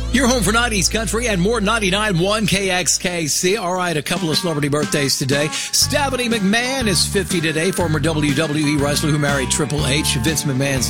Your home for 90s country and more. 99.1 KXKC. All right, a couple of celebrity birthdays today. Stephanie McMahon is 50 today, former WWE wrestler who married Triple H. Vince McMahon's